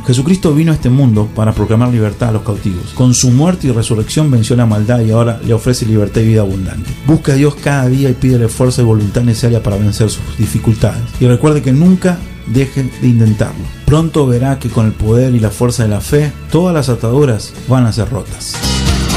Jesucristo vino a este mundo para proclamar libertad a los cautivos. Con su muerte y resurrección venció la maldad y ahora le ofrece libertad y vida abundante. Busca a Dios cada día y pídele fuerza y voluntad necesaria para vencer sus dificultades. Y recuerde que nunca deje de intentarlo. Pronto verá que con el poder y la fuerza de la fe, todas las ataduras van a ser rotas.